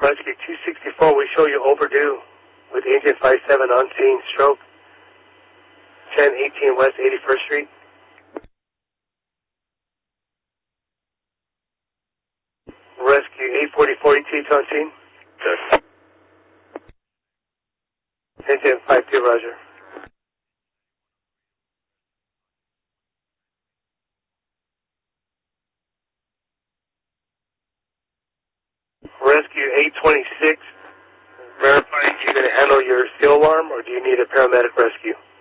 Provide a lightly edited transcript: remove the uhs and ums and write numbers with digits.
Rescue 264, we show you overdue with Agent 57 on scene, stroke 1018 West 81st Street. Rescue 840 ET on scene. Yes. Agent 52, roger. Rescue 826, verifying you're going to handle your steel alarm, or do you need a paramedic rescue?